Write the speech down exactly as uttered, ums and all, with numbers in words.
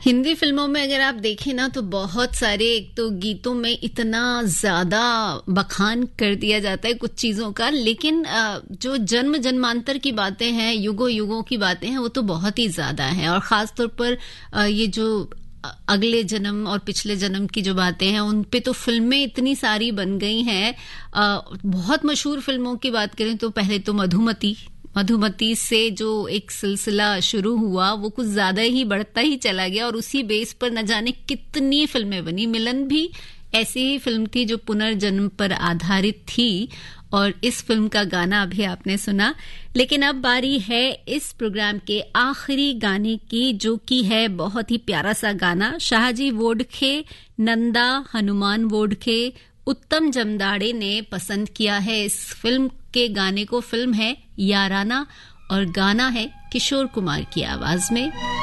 हिंदी फिल्मों में अगर आप देखें ना तो बहुत सारे, एक तो गीतों में इतना ज्यादा बखान कर दिया जाता है कुछ चीजों का, लेकिन जो जन्म जन्मांतर की बातें हैं, युगों युगों की बातें हैं, वो तो बहुत ही ज्यादा हैं। और खास तौर पर ये जो अगले जन्म और पिछले जन्म की जो बातें हैं, उन पे तो फिल्में इतनी सारी बन गई हैं। बहुत मशहूर फिल्मों की बात करें तो पहले तो मधुमती मधुमती से जो एक सिलसिला शुरू हुआ वो कुछ ज्यादा ही बढ़ता ही चला गया और उसी बेस पर न जाने कितनी फिल्में बनी। मिलन भी ऐसी ही फिल्म थी जो पुनर्जन्म पर आधारित थी और इस फिल्म का गाना अभी आपने सुना। लेकिन अब बारी है इस प्रोग्राम के आखिरी गाने की, जो कि है बहुत ही प्यारा सा गाना। शाहजी वोडखे, नंदा हनुमान वोडखे, उत्तम जमदाड़े ने पसंद किया है इस फिल्म के गाने को। फिल्म है याराना और गाना है किशोर कुमार की आवाज में।